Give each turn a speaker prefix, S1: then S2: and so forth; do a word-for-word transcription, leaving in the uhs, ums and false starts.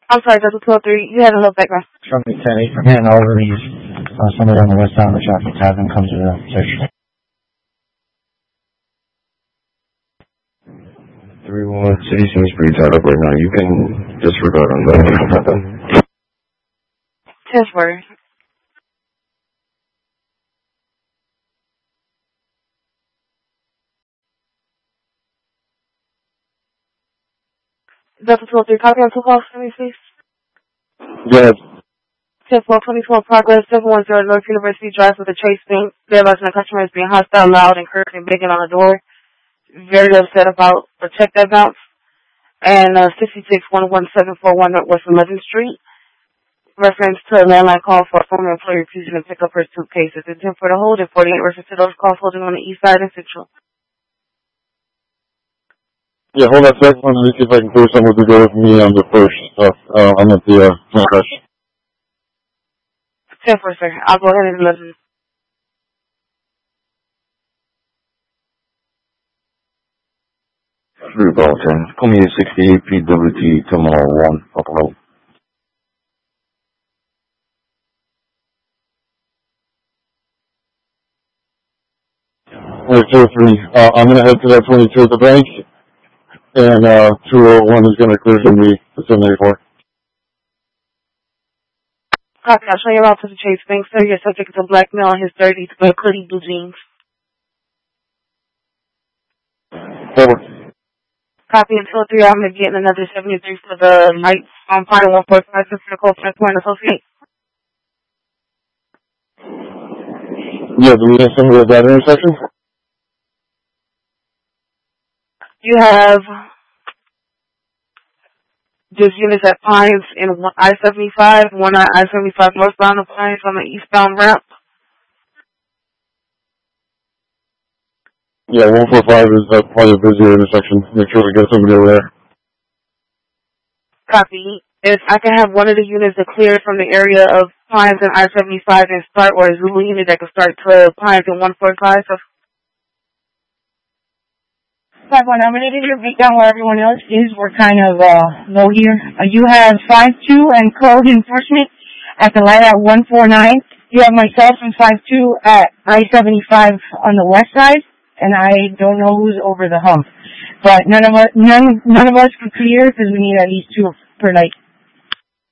S1: I'm sorry, Delta two oh three. You had a little background.
S2: Trumpet ten eight from Hanover. He's uh, somebody on the west side of the traffic tavern comes to the search.
S3: three one, City seems pretty tied up right now. You can disregard on that.
S1: ten four. Delta two oh three, copy on two calls for me, please.
S3: Yes.
S1: ten four twenty-four progress, seven one zero North University Drive with a Chase Bank. Realizing the customer is being hostile, loud, and cursing and banging on the door. Very upset about a check that bounce. And uh, sixty-six one one seven four one Northwest eleventh Street. Reference to a landline call for a former employee refusing to pick up her suitcases. It's ten for the hold and forty-eight reference to those calls holding on the east side and central.
S3: Yeah, hold on a second. Let me see if I can clear someone to go with me on the first stuff. Uh, I'm at the, uh, crash.
S1: ten four, sir. I'll go ahead and let him.
S3: Three ball ten. Call me at sixty-eight P W T tomorrow one. Buffalo. Hey, two oh three. Uh, I'm gonna head to that twenty-two at the bank. And, uh, two oh one is gonna clear from me to seven eighty-four.
S1: Copy. I'll show you around to the Chase Bank, sir. Your subject is a black male in his thirties, with hoodie, blue jeans.
S3: Over.
S1: Copy in two oh three. I'm going to get another seventy-three for the lights on Pine one forty-five for the call for Point Associate.
S3: Yeah, do we have somebody at that intersection?
S1: You have just units at Pines in I seventy-five, one on I seventy-five northbound of Pines on the eastbound ramp.
S3: Yeah, one forty-five is uh, probably a busier intersection. Make sure we get somebody over there.
S1: Copy. If I can have one of the units to clear from the area of Pines and I seventy-five and start, or a Zulu unit that can start to Pines in one forty-five. So
S4: five one, I'm going to give you a breakdown where everyone else is. We're kind of uh, low here. Uh, you have five two and code enforcement at the light at one forty-nine. You have myself and five two at I seventy-five on the west side, and I don't know who's over the hump. But none of us, none, none of us can clear because we need at least two per night.